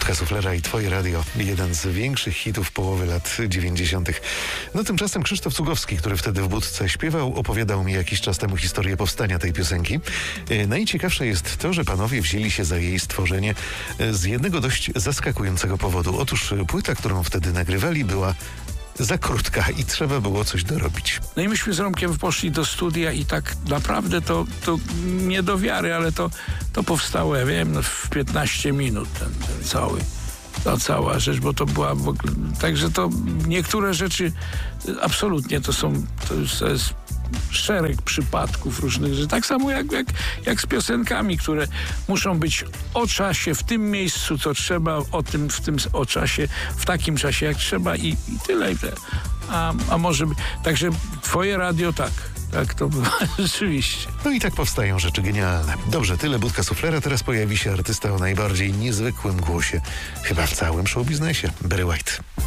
Budka Suflera i Twoje radio. Jeden z większych hitów połowy lat 90. No tymczasem Krzysztof Cugowski, który wtedy w Budce śpiewał, opowiadał mi jakiś czas temu historię powstania tej piosenki. Najciekawsze jest to, że panowie wzięli się za jej stworzenie z jednego dość zaskakującego powodu. Otóż płyta, którą wtedy nagrywali, była za krótka i trzeba było coś dorobić. No i myśmy z Romkiem poszli do studia i tak naprawdę to nie do wiary, ale to powstało, ja wiem, w 15 minut ten ta cała rzecz, bo to była w ogóle... Także to niektóre rzeczy absolutnie to jest szereg przypadków różnych rzeczy. Tak samo jak z piosenkami, które muszą być o czasie, w tym miejscu, co trzeba, o czasie, w takim czasie, jak trzeba i tyle. A może być... Także Twoje radio tak to było, rzeczywiście. No i tak powstają rzeczy genialne. Dobrze, tyle Budka Suflera. Teraz pojawi się artysta o najbardziej niezwykłym głosie chyba w całym showbiznesie. Barry White.